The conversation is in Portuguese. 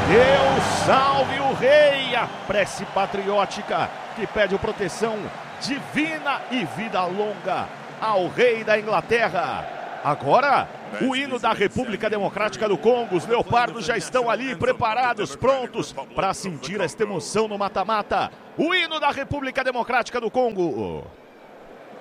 Deus salve o rei, a prece patriótica que pede proteção divina e vida longa ao rei da Inglaterra. Agora, o hino da República Democrática do Congo. Os leopardos já estão ali preparados, prontos para sentir esta emoção no mata-mata. O hino da República Democrática do Congo.